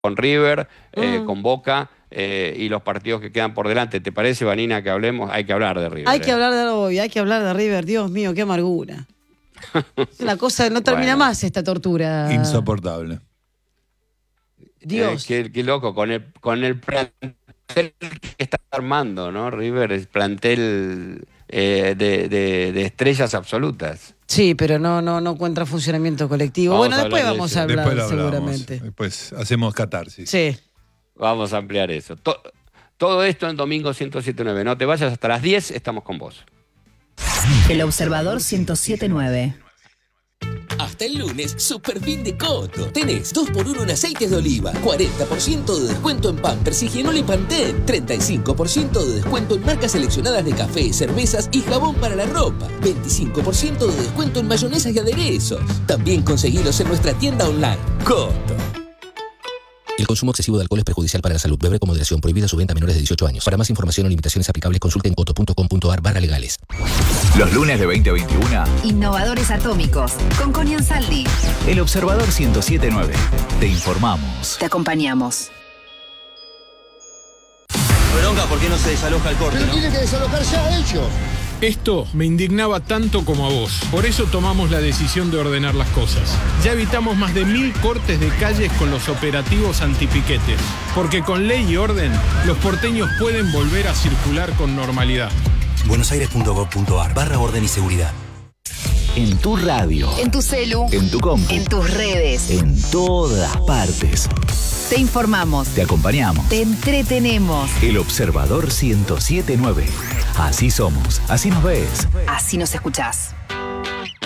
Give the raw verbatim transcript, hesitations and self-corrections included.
con River, eh, Mm. con Boca eh, y los partidos que quedan por delante. ¿Te parece, Vanina, que hablemos? Hay que hablar de River. Hay que eh. hablar de hoy, hay que hablar de River. Dios mío, qué amargura. Es una cosa, no termina Bueno. más esta tortura. Insoportable. Dios. Eh, qué, qué loco, con el, con el plantel que está armando, ¿no? River es plantel eh, de, de, de estrellas absolutas. Sí, pero no, no, no encuentra funcionamiento colectivo. Vamos bueno, a después hablar de vamos eso. a hablar Después lo hablamos. seguramente. Después hacemos catarsis. Sí. Vamos a ampliar eso. To- todo esto en Domingo ciento siete punto nueve. No te vayas, hasta las diez estamos con vos. El Observador ciento siete punto nueve. Hasta el lunes, super fin de Coto. Tenés dos por uno en aceites de oliva, cuarenta por ciento de descuento en Pampers, Higienol y Pantene, treinta y cinco por ciento de descuento en marcas seleccionadas de café, cervezas y jabón para la ropa, veinticinco por ciento de descuento en mayonesas y aderezos. También conseguilos en nuestra tienda online. Coto. El consumo excesivo de alcohol es perjudicial para la salud. Beber con moderación. Prohibida su venta a menores de dieciocho años. Para más información o limitaciones aplicables, consulte en coto punto com punto ar barra legales. Los lunes de veinte a veintiuno, Innovadores Atómicos, con Connie Ansaldi. El Observador ciento siete punto nueve. Te informamos. Te acompañamos. Bronca, ¿por qué no se desaloja el corte, no? Tiene que desalojar ya ellos. Esto me indignaba tanto como a vos. Por eso tomamos la decisión de ordenar las cosas. Ya evitamos más de mil cortes de calles con los operativos antipiquetes. Porque con ley y orden, los porteños pueden volver a circular con normalidad. buenosaires punto gov punto ar barra orden y seguridad. En tu radio. En tu celu. En tu compu. En tus redes. En todas partes. Te informamos. Te acompañamos. Te entretenemos. El Observador ciento siete punto nueve. Así somos. Así nos ves. Así nos escuchás.